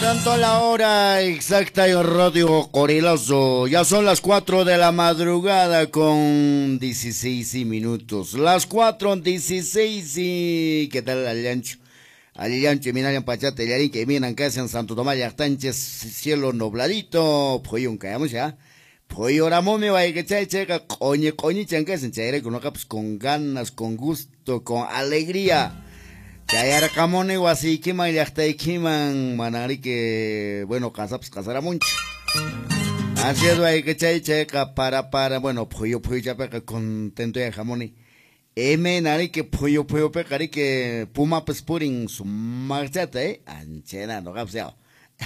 Tanto la hora exacta en Radio Corilazo. Ya son las 4 de la madrugada con 16 minutos. Las 4:16 y... ¿Qué tal Aliancho? Aliancho, miran Pachate, Yarin, que miran casi en Santo Tomás, Yachtanches, cielo nubladito. Pues un caemos ya. Pues ahora me va a ir que checa, coño, chanca, sin chaire, con ganas, con gusto, con alegría. Chayara camone guasi kiman yachtai kiman manari que bueno casara mucho. Así es hay que checa para bueno pollo ya peca contento de jamoni. Nari que pollo pecari que puma pues puring su marchate anchena no capseo.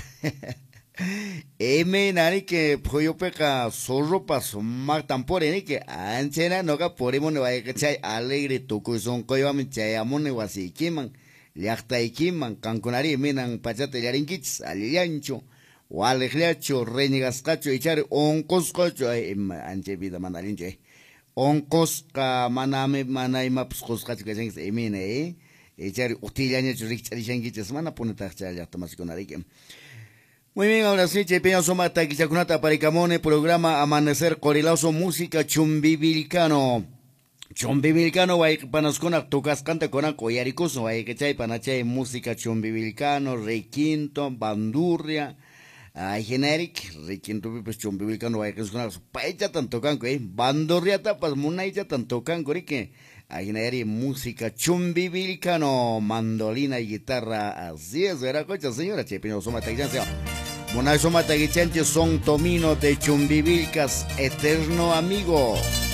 Nari que pollo peca zorro pa su mar tampore ni que anchena no cap porimo ne vai que chay alegre tu son coyo mi chay amone guasi kiman. Liachta ikiman, canconari, minan, pachate, yarinquits, aliancho, o alejliacho, renigascacho, echar, oncoscocho, anche vida manalinche, oncosca, maname, manaima, pscoscacho, que se emine, echar, utiliaño, richarichanguiches, mana, ponetacha, ya tomas con arique. Muy bien, ahora sí, Chepeño Somata, Quichacunata, Paricamone, programa Amanecer Corilazo, música chumbivilcano. Chumbivilcano, guay, panascona, tocas canta con acoyaricos, guay, que chay, panachay, música chumbivilcano, requinto, bandurria, generic, requinto, pues chumbivilcano, guay, que es una paella tanto canco, bandurria tapas, munailla tanto canco, que generic, música chumbivilcano, mandolina y guitarra, así es, verá, cocha, señora, Chepeño Somata, Monay Somata, son Tomino de Chumbivilcas, eterno amigo.